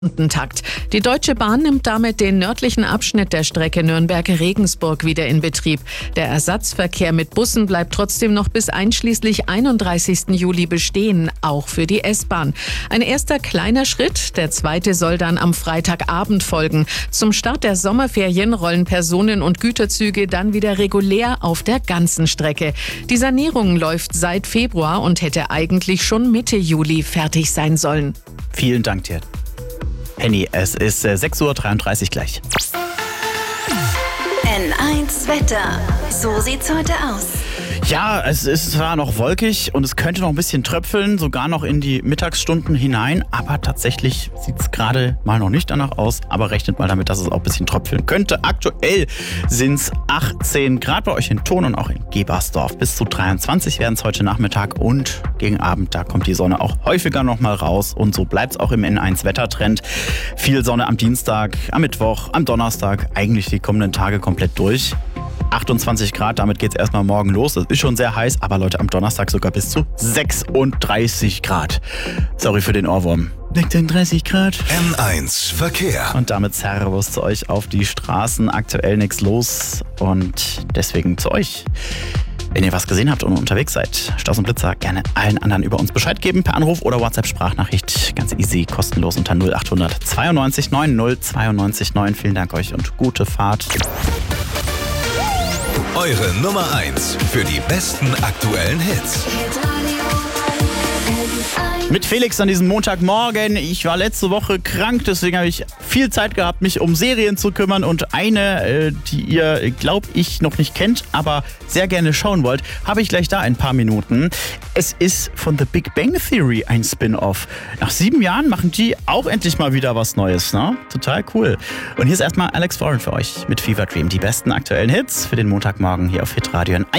Takt. Die Deutsche Bahn nimmt damit den nördlichen Abschnitt der Strecke Nürnberg-Regensburg wieder in Betrieb. Der Ersatzverkehr mit Bussen bleibt trotzdem noch bis einschließlich 31. Juli bestehen, auch für die S-Bahn. Ein erster kleiner Schritt, der zweite soll dann am Freitagabend folgen. Zum Start der Sommerferien rollen Personen- und Güterzüge dann wieder regulär auf der ganzen Strecke. Die Sanierung läuft seit Februar und hätte eigentlich schon Mitte Juli fertig sein sollen. Vielen Dank dir, Penny. Es ist 6.33 Uhr gleich. N1 Wetter. So sieht's heute aus. Ja, es ist zwar noch wolkig und es könnte noch ein bisschen tröpfeln, sogar noch in die Mittagsstunden hinein, aber tatsächlich sieht es gerade mal noch nicht danach aus, aber rechnet mal damit, dass es auch ein bisschen tröpfeln könnte. Aktuell sind es 18 Grad bei euch in Thon und auch in Gebersdorf. Bis zu 23 werden es heute Nachmittag und gegen Abend, da kommt die Sonne auch häufiger noch mal raus und so bleibt es auch im N1-Wettertrend. Viel Sonne am Dienstag, am Mittwoch, am Donnerstag, eigentlich die kommenden Tage komplett durch. 28 Grad, damit geht es erstmal morgen los. Das ist schon sehr heiß, aber Leute, am Donnerstag sogar bis zu 36 Grad. Sorry für den Ohrwurm. 36 Grad. N1 Verkehr. Und damit Servus zu euch auf die Straßen. Aktuell nichts los und deswegen zu euch. Wenn ihr was gesehen habt und unterwegs seid, Staus und Blitzer, gerne allen anderen über uns Bescheid geben per Anruf oder WhatsApp-Sprachnachricht. Ganz easy, kostenlos unter 0800 92 90 92 9. Vielen Dank euch und gute Fahrt. Eure Nummer 1 für die besten aktuellen Hits. Mit Felix an diesem Montagmorgen. Ich war letzte Woche krank, deswegen habe ich viel Zeit gehabt, mich um Serien zu kümmern. Und eine, die ihr, glaube ich, noch nicht kennt, aber sehr gerne schauen wollt, habe ich gleich da ein paar Minuten. Es ist von The Big Bang Theory ein Spin-Off. Nach 7 Jahren machen die auch endlich mal wieder was Neues, ne? Total cool. Und hier ist erstmal Alex Warren für euch mit Fever Dream. Die besten aktuellen Hits für den Montagmorgen hier auf Hitradio.